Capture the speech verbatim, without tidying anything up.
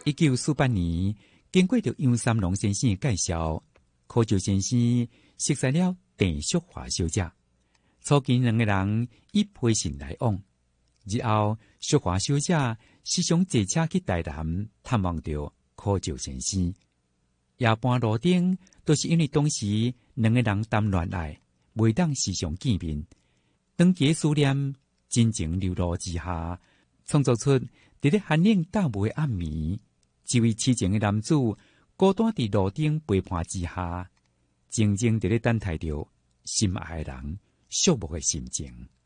一九四八年，经过着杨三郎先生介绍，柯照先生识识了郑淑华小姐，促进两个人以陪信来往。日后，淑华小姐时常坐车去台南探望着柯照先生。夜半路顶，都是因为当时两个人谈恋爱，袂当时常见面。长期思念，真情流露之下，创作出伫咧寒冷大雾的暗暝，一位痴情的男子孤单伫路顶陪伴之下，静静伫咧等待着心爱的人肃穆的心情。